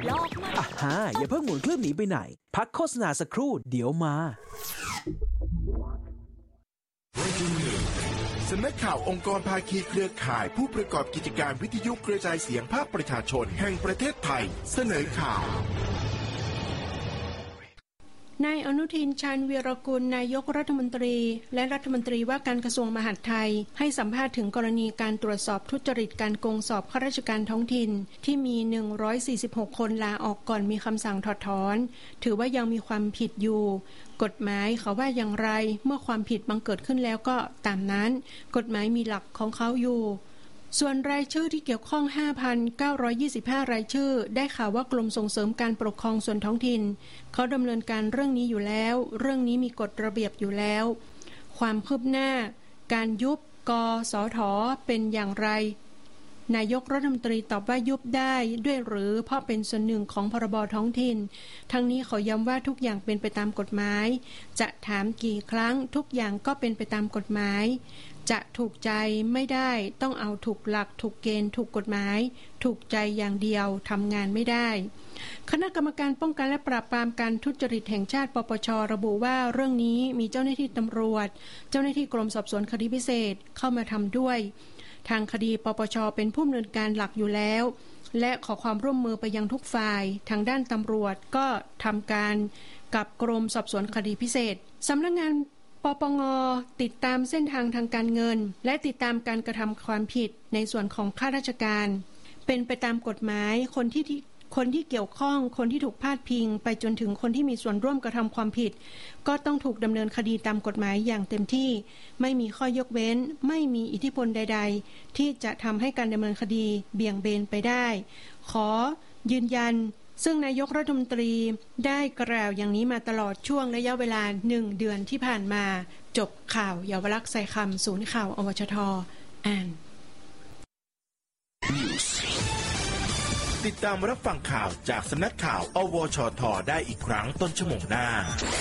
โลกใหม่อย่าเพิ่งหมุนเครื่องหนีไปไหนพักโฆษณาสักครู่เดี๋ยวมาสำนักข่าวองค์กรภาคีเครือข่ายผู้ประกอบกิจการวิทยุกระจายเสียงภาคประชาชนแห่งประเทศไทยเสนอข่าวนายอนุทิน ชาญวีรกุลนายกรัฐมนตรีและรัฐมนตรีว่าการกระทรวงมหาดไทยให้สัมภาษณ์ถึงกรณีการตรวจสอบทุจริตการโกงสอบข้าราชการท้องถิ่นที่มี146คนลาออกก่อนมีคำสั่งถอดถอนถือว่ายังมีความผิดอยู่กฎหมายเขาว่าอย่างไรเมื่อความผิดบังเกิดขึ้นแล้วก็ตามนั้นกฎหมายมีหลักของเขาอยู่ส่วนรายชื่อที่เกี่ยวข้อง 5,925 รายชื่อได้ข่าวว่ากรมส่งเสริมการปกครองส่วนท้องถิ่นเขาดำเนินการเรื่องนี้อยู่แล้วเรื่องนี้มีกฎระเบียบอยู่แล้วความคืบหน้าการยุบกสทเป็นอย่างไรนายกรัฐมนตรีตอบว่ายุบได้ด้วยหรือเพราะเป็นส่วนหนึ่งของพรบท้องถิ่นทั้งนี้เขาย้ำว่าทุกอย่างเป็นไปตามกฎหมายจะถามกี่ครั้งทุกอย่างก็เป็นไปตามกฎหมายจะถูกใจไม่ได้ต้องเอาถูกหลักถูกเกณฑ์ถูกกฎหมายถูกใจอย่างเดียวทำงานไม่ได้คณะกรรมการป้องกันและปราบปรามการทุจริตแห่งชาติปปช.ระบุว่าเรื่องนี้มีเจ้าหน้าที่ตำรวจเจ้าหน้าที่กรมสอบสวนคดีพิเศษเข้ามาทำด้วยทางคดีปปช.เป็นผู้ดำเนินการหลักอยู่แล้วและขอความร่วมมือไปยังทุกฝ่ายทางด้านตำรวจก็ทำการกับกรมสอบสวนคดีพิเศษสำนักงานปปง.ติดตามเส้นทางทางการเงินและติดตามการกระทำความผิดในส่วนของข้าราชการเป็นไปตามกฎหมายคนที่เกี่ยวข้องคนที่ถูกพาดพิงไปจนถึงคนที่มีส่วนร่วมกระทำความผิดก็ต้องถูกดำเนินคดีตามกฎหมายอย่างเต็มที่ไม่มีข้อยกเว้นไม่มีอิทธิพลใดๆที่จะทำให้การดำเนินคดีเบี่ยงเบนไปได้ขอยืนยันซึ่งนายกรัฐมนตรีได้กล่าวอย่างนี้มาตลอดช่วงระยะเวลา1 เดือนที่ผ่านมาจบข่าวเยาวลักษณ์ใส่คำศูนย์ข่าวอวชท.อ่านติดตามรับฟังข่าวจากสำนักข่าวอวชท.ได้อีกครั้งต้นชั่วโมงหน้า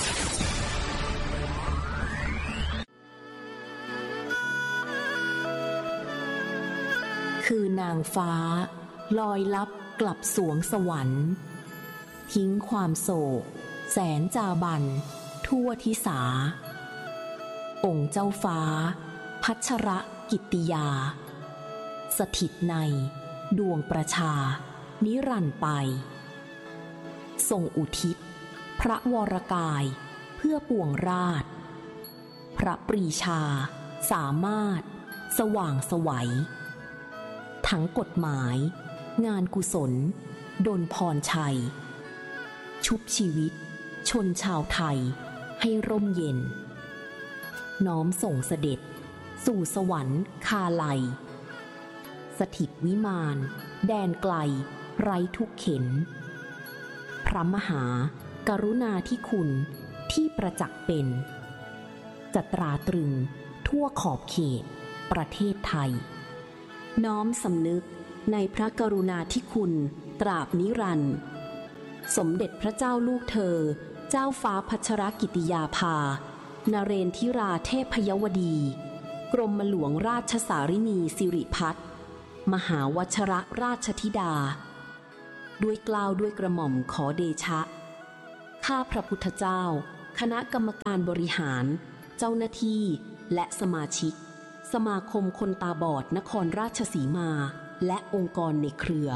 คือนางฟ้าลอยลับกลับสวงสวรรค์ทิ้งความโศกแสนจาบันทั่วทิสาองค์เจ้าฟ้าพัชรกิตติยาสถิตในดวงประชานิรันดร์ไปทรงอุทิศพระวรกายเพื่อปวงราชพระปรีชาสามารถสว่างไสวทั้งกฎหมายงานกุศลดลพรชัยชุบชีวิตชนชาวไทยให้ร่มเย็นน้อมส่งเสด็จสู่สวรรค์คาลัยสถิตวิมานแดนไกลไร้ทุกเข็ญพระมหากรุณาธิคุณที่ประจักษ์เป็นจะตราตรึงทั่วขอบเขตประเทศไทยน้อมสำนึกในพระกรุณาธิคุณตราบนิรันดร์สมเด็จพระเจ้าลูกเธอเจ้าฟ้าพัชรกิติยาภานเรนทิราเทพยวดีกรมหลวงราชสารินีสิริพัฒน์มหาวชรราชธิดาด้วยเกล้าด้วยกระหม่อมขอเดชะข้าพระพุทธเจ้าคณะกรรมการบริหารเจ้าหน้าที่และสมาชิกสมาคมคนตาบอดนครราชสีมาและองค์กรในเครือ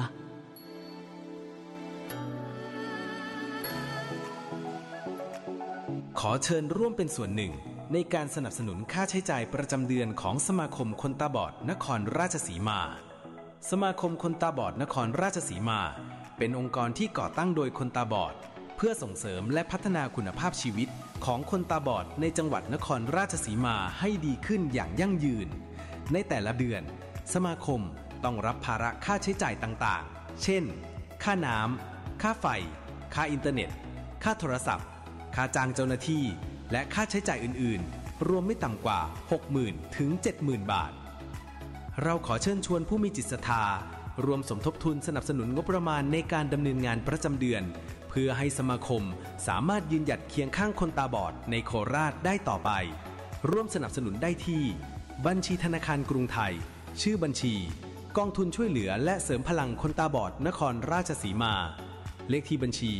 ขอเชิญร่วมเป็นส่วนหนึ่งในการสนับสนุนค่าใช้จ่ายประจำเดือนของสมาคมคนตาบอดนครราชสีมาสมาคมคนตาบอดนครราชสีมาเป็นองค์กรที่ก่อตั้งโดยคนตาบอดเพื่อส่งเสริมและพัฒนาคุณภาพชีวิตของคนตาบอดในจังหวัดนครราชสีมาให้ดีขึ้นอย่างยั่งยืนในแต่ละเดือนสมาคมต้องรับภาระค่าใช้จ่ายต่างๆเช่นค่าน้ำค่าไฟค่าอินเทอร์เน็ตค่าโทรศัพท์ค่าจ้างเจ้าหน้าที่และค่าใช้จ่ายอื่นๆรวมไม่ต่ำกว่า 60,000 ถึง 70,000 บาทเราขอเชิญชวนผู้มีจิตศรัทธารวมสมทบทุนสนับสนุนงบประมาณในการดำเนินงานประจำเดือนเพื่อให้สมาคมสามารถยืนหยัดเคียงข้างคนตาบอดในโคราชได้ต่อไปร่วมสนับสนุนได้ที่บัญชีธนาคารกรุงไทยชื่อบัญชีกองทุนช่วยเหลือและเสริมพลังคนตาบอดนครราชสีมาเลขที่บัญชี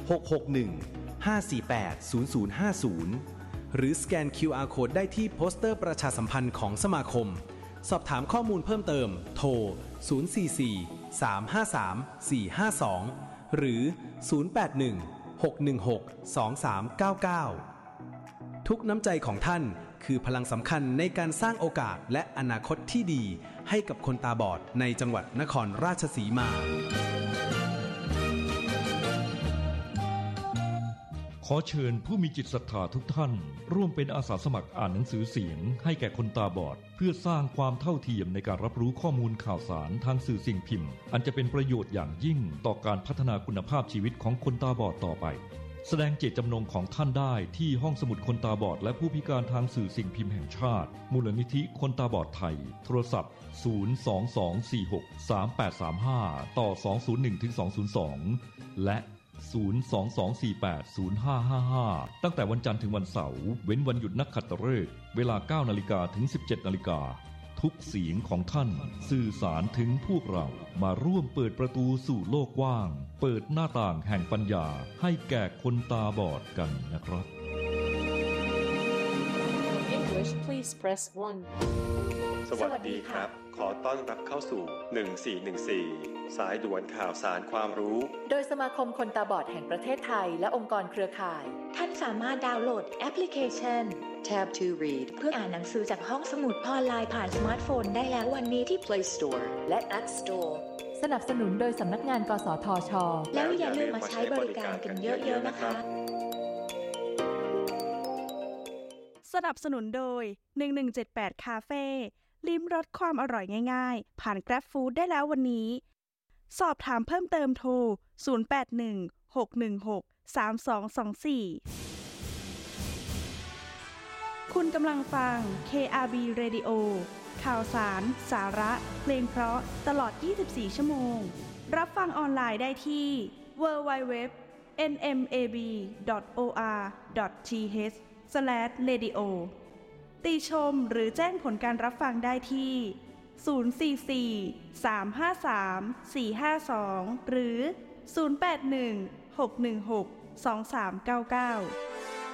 661-548-0050หรือสแกน QR Code ได้ที่โปสเตอร์ประชาสัมพันธ์ของสมาคมสอบถามข้อมูลเพิ่มเติมโทร044-353-452หรือ081-616-2399ทุกน้ำใจของท่านคือพลังสำคัญในการสร้างโอกาสและอนาคตที่ดีให้กับคนตาบอดในจังหวัดนครราชสีมาขอเชิญผู้มีจิตศรัทธาทุกท่านร่วมเป็นอาสาสมัครอ่านหนังสือเสียงให้แก่คนตาบอดเพื่อสร้างความเท่าเทียมในการรับรู้ข้อมูลข่าวสารทางสื่อสิ่งพิมพ์อันจะเป็นประโยชน์อย่างยิ่งต่อการพัฒนาคุณภาพชีวิตของคนตาบอดต่อไปแสดงเจตจำนงของท่านได้ที่ห้องสมุดคนตาบอดและผู้พิการทางสื่อสิ่งพิมพ์แห่งชาติมูลนิธิคนตาบอดไทยโทรศัพท์022463835ต่อ201-202และ022480555ตั้งแต่วันจันทร์ถึงวันเสาร์เว้นวันหยุดนักขัตฤกษ์เวลา 9:00 นถึง 17:00 นทุกเสียงของท่านสื่อสารถึงพวกเรามาร่วมเปิดประตูสู่โลกกว้างเปิดหน้าต่างแห่งปัญญาให้แก่คนตาบอดกันนะครับ English please press 1 สวัสดีครับขอต้อนรับเข้าสู่1414สายด่วนข่าวสารความรู้โดยสมาคมคนตาบอดแห่งประเทศไทยและองค์กรเครือข่ายท่านสามารถดาวน์โหลดแอปพลิเคชัน Tab to Read เพื่ออ่านหนังสือจากห้องสมุดออนไลน์ผ่านสมาร์ทโฟนได้แล้ววันนี้ที่ Play Store และ App Store สนับสนุนโดยสำนักงานกสทช. แล้วอย่าลืมมาใช้บริการกันเยอะๆนะคะสนับสนุนโดย1178คาเฟ่ลิ้มรสความอร่อยง่ายๆผ่าน Grab Food ได้แล้ววันนี้สอบถามเพิ่มเติมโทร0816163224คุณกำลังฟัง KRB Radio ข่าวสารสาระเพลงเพราะตลอด24ชั่วโมงรับฟังออนไลน์ได้ที่ www.nmab.or.th/radio ติชมหรือแจ้งผลการรับฟังได้ที่044-353-452หรือ081-616-2399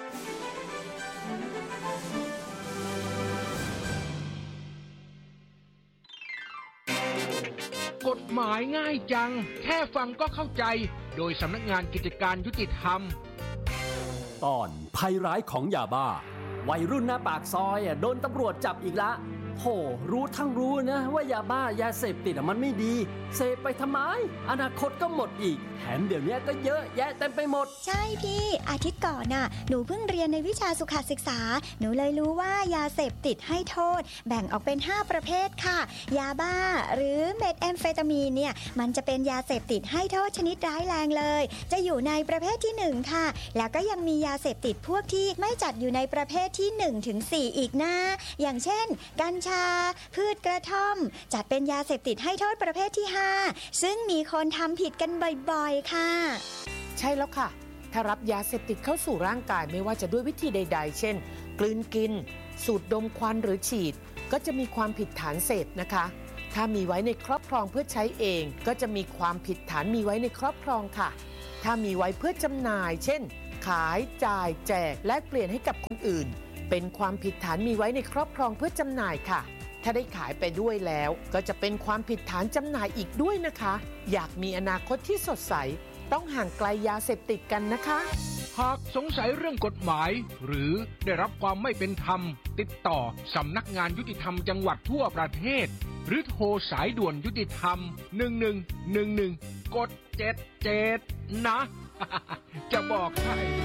กฎหมายง่ายจังแค่ฟังก็เข้าใจโดยสำนักงานกิจการยุติธรรมตอนภัยร้ายของยาบ้าวัยรุ่นหน้าปากซอยโดนตำรวจจับอีกละโหรู้ทั้งรู้นะว่ายาบ้ายาเสพติดมันไม่ดีเสพไปทำไมอนาคตก็หมดอีกแถมเดี๋ยวนี้ก็เยอะแยะเต็มไปหมดใช่พี่อาทิตย์ก่อนหนูเพิ่งเรียนในวิชาสุขศึกษาหนูเลยรู้ว่ายาเสพติดให้โทษแบ่งออกเป็น5ประเภทค่ะยาบ้าหรือเมทแอมเฟตามีนเนี่ยมันจะเป็นยาเสพติดให้โทษชนิดร้ายแรงเลยจะอยู่ในประเภทที่1ค่ะแล้วก็ยังมียาเสพติดพวกที่ไม่จัดอยู่ในประเภทที่1ถึง4อีกนะอย่างเช่นกัญชาพืชกระท่อมจัดเป็นยาเสพติดให้โทษประเภทที่5ซึ่งมีคนทำผิดกันบ่อยๆค่ะใช่แล้วค่ะถ้ารับยาเสพติดเข้าสู่ร่างกายไม่ว่าจะด้วยวิธีใดๆเช่นกลืนกินสูดดมควันหรือฉีดก็จะมีความผิดฐานเสพนะคะถ้ามีไว้ในครอบครองเพื่อใช้เองก็จะมีความผิดฐานมีไว้ในครอบครองค่ะถ้ามีไว้เพื่อจำหน่ายเช่นขายจ่ายแจกและเปลี่ยนให้กับคนอื่นเป็นความผิดฐานมีไว้ในครอบครองเพื่อจำหน่ายค่ะถ้าได้ขายไปด้วยแล้วก็จะเป็นความผิดฐานจำหน่ายอีกด้วยนะคะอยากมีอนาคตที่สดใสต้องห่างไกลยาเสพติดกันนะคะหากสงสัยเรื่องกฎหมายหรือได้รับความไม่เป็นธรรมติดต่อสำนักงานยุติธรรมจังหวัดทั่วประเทศหรือโทรสายด่วนยุติธรรม1111กด77นะ จะบอกให้